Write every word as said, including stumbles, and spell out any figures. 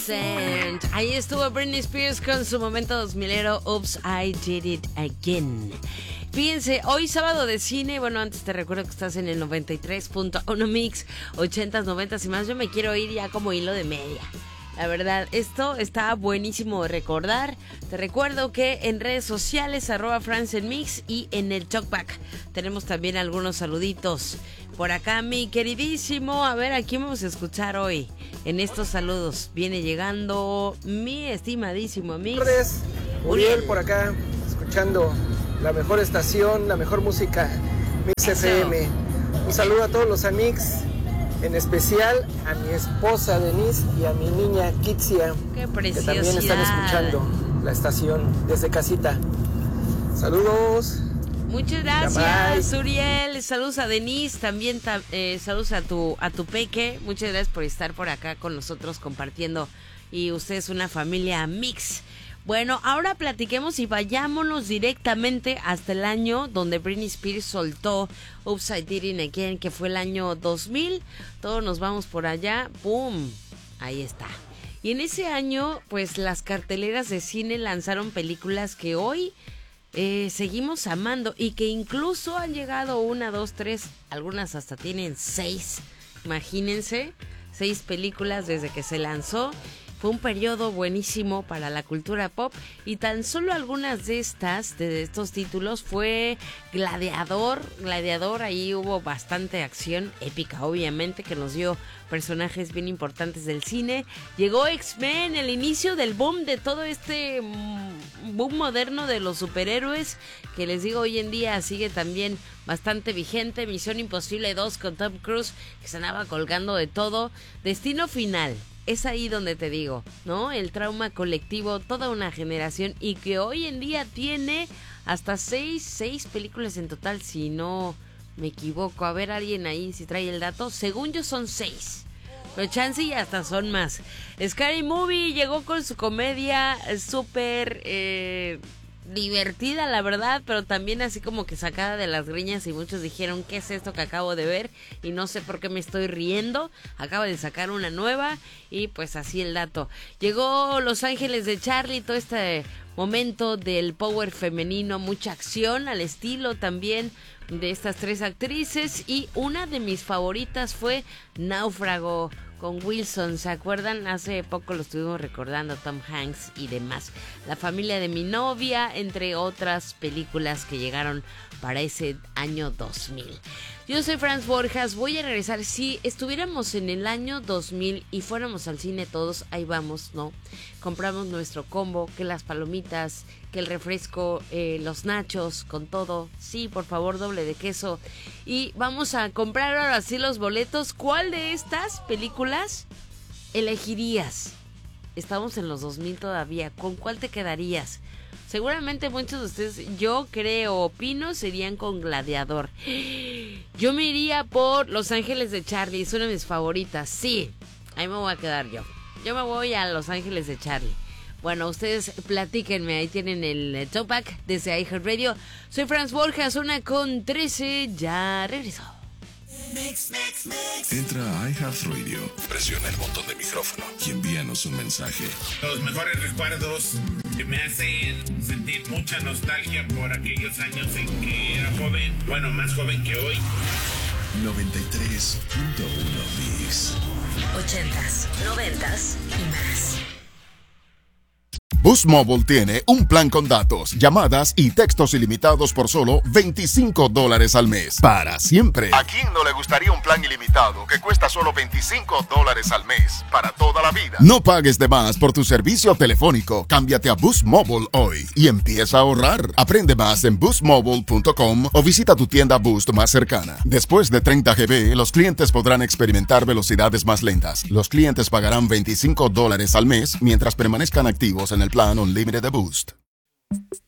Innocent. Ahí estuvo Britney Spears con su momento dos milero, Oops, I Did It Again. Fíjense, hoy sábado de cine, bueno, antes te recuerdo que estás en el noventa y tres punto uno Mix, ochentas, noventas y más. Yo me quiero ir ya como hilo de media. La verdad, esto está buenísimo de recordar. Te recuerdo que en redes sociales, arroba France en Mix, y en el Talkback tenemos también algunos saluditos. Por acá, mi queridísimo, a ver, ¿a quién vamos a escuchar hoy? En estos saludos viene llegando mi estimadísimo Mix. Buenas tardes, Uriel por acá, escuchando la mejor estación, la mejor música, Mix Eso. F M. Un saludo a todos los Amix, en especial a mi esposa Denise y a mi niña Kitsia, Qué que preciosidad. también están escuchando la estación desde casita. Saludos. Muchas gracias, Uriel. Saludos a Denise, también ta- eh, saludos a tu a tu peque. Muchas gracias por estar por acá con nosotros compartiendo. Y usted es una familia Mix. Bueno, ahora platiquemos y vayámonos directamente hasta el año donde Britney Spears soltó Oops, I Did It Again, que fue el año dos mil. Todos nos vamos por allá. ¡Pum! Ahí está. Y en ese año, pues las carteleras de cine lanzaron películas que hoy eh, seguimos amando y que incluso han llegado una, dos, tres, algunas hasta tienen seis. Imagínense, seis películas desde que se lanzó. Fue un periodo buenísimo para la cultura pop y tan solo algunas de estas, de estos títulos, fue Gladiador. Gladiador, ahí hubo bastante acción épica, obviamente, que nos dio personajes bien importantes del cine. Llegó X-Men, el inicio del boom de todo este mm, boom moderno de los superhéroes, que les digo, hoy en día sigue también bastante vigente. Misión Imposible dos con Tom Cruise, que se andaba colgando de todo. Destino Final. Es ahí donde te digo, ¿no? El trauma colectivo, toda una generación, y que hoy en día tiene hasta seis, seis películas en total, si no me equivoco. A ver, alguien ahí si trae el dato. Según yo son seis, pero chance y hasta son más. Scary Movie llegó con su comedia súper eh, divertida, la verdad, pero también así como que sacada de las greñas, y muchos dijeron, ¿qué es esto que acabo de ver? Y no sé por qué me estoy riendo. Acaba de sacar una nueva y pues así el dato. Llegó Los Ángeles de Charlie, todo este momento del power femenino, mucha acción al estilo también de estas tres actrices, y una de mis favoritas fue Náufrago con Wilson, ¿se acuerdan? Hace poco lo estuvimos recordando, Tom Hanks y demás. La familia de mi novia, entre otras películas que llegaron para ese año dos mil. Yo soy Franz Borjas, voy a regresar. Si estuviéramos en el año dos mil y fuéramos al cine todos, ahí vamos, ¿no? Compramos nuestro combo, que las palomitas, que el refresco, eh, los nachos, con todo. Sí, por favor, doble de queso. Y vamos a comprar ahora sí los boletos. ¿Cuál de estas películas elegirías? Estamos en los dos mil todavía. ¿Con cuál te quedarías? Seguramente muchos de ustedes, yo creo, opino, serían con Gladiador. Yo me iría por Los Ángeles de Charlie, es una de mis favoritas. Sí, ahí me voy a quedar yo. Yo me voy a Los Ángeles de Charlie. Bueno, ustedes platíquenme, ahí tienen el Talkback desde iHeartRadio. Soy Franz Borjas, una con trece, ya regresó. Mix, mix, mix. Entra a iHeartRadio, presiona el botón de micrófono y envíanos un mensaje. Los mejores recuerdos que me hacen sentir mucha nostalgia por aquellos años en que era joven, bueno, más joven que hoy. noventa y tres punto uno Mix. Ochentas, noventas y más. Boost Mobile tiene un plan con datos, llamadas y textos ilimitados por solo veinticinco dólares al mes. Para siempre. ¿A quién no le gustaría un plan ilimitado que cuesta solo veinticinco dólares al mes? Para toda la vida. No pagues de más por tu servicio telefónico. Cámbiate a Boost Mobile hoy y empieza a ahorrar. Aprende más en boost mobile punto com o visita tu tienda Boost más cercana. Después de treinta gigabytes, los clientes podrán experimentar velocidades más lentas. Los clientes pagarán veinticinco dólares al mes mientras permanezcan activos en el plan Unlimited de Boost.